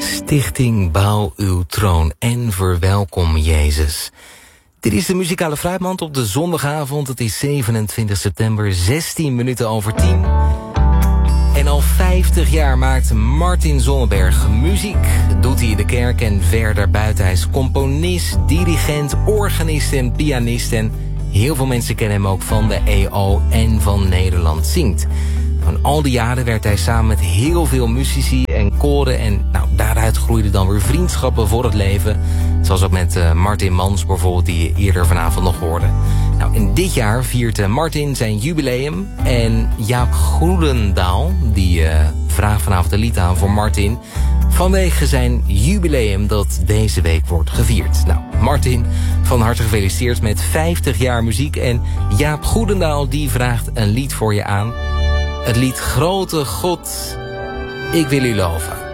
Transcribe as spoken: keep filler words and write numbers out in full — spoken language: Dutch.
Stichting Bouw uw troon en verwelkom Jezus. Dit is de muzikale fruitmand op de zondagavond. Het is zevenentwintig september, zestien minuten over tien. En al vijftig jaar maakt Martin Zonneberg muziek. Doet hij in de kerk en ver daarbuiten. Hij is componist, dirigent, organist en pianist. En heel veel mensen kennen hem ook van de E O en van Nederland Zingt. Van al die jaren werd hij samen met heel veel muzici en koren. En nou, daaruit groeiden dan weer vriendschappen voor het leven. Zoals ook met uh, Martin Mans bijvoorbeeld, die je eerder vanavond nog hoorde. Nou, in dit jaar viert uh, Martin zijn jubileum. En Jaap Groenendaal, die uh, vraagt vanavond een lied aan voor Martin. Vanwege zijn jubileum dat deze week wordt gevierd. Nou, Martin, van harte gefeliciteerd met vijftig jaar muziek. En Jaap Groenendaal, die vraagt een lied voor je aan. Het lied Grote God, ik wil u loven.